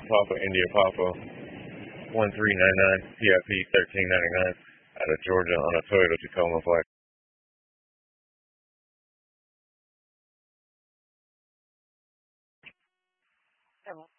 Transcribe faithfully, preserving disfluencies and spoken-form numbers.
Papa, India Papa, one three nine nine, P I P thirteen ninety-nine, out of Georgia on a Toyota Tacoma Black.